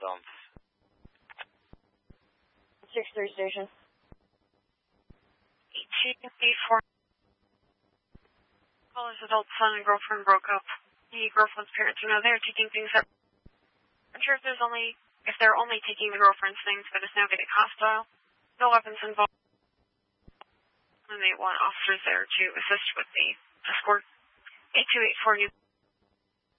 dump. 6-3 station. 1884. Caller's adult son and girlfriend broke up. The girlfriend's parents are now there taking things up. I'm sure if they're only taking the girlfriend's things, but it's now getting hostile. No weapons involved. And they want officers there to assist with the escort. 8284.